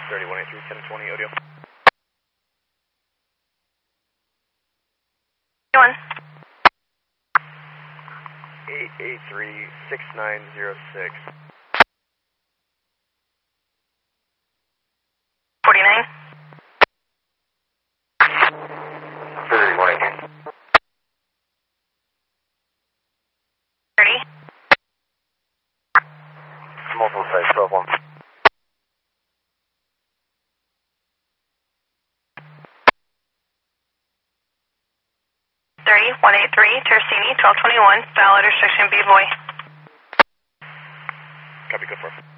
3183, 1020, audio. 1. 883-6906. 49. 3183. 30. Multiple size, 12-1. 183, Tersini, 1221, valid restriction B boy. Copy, go for it.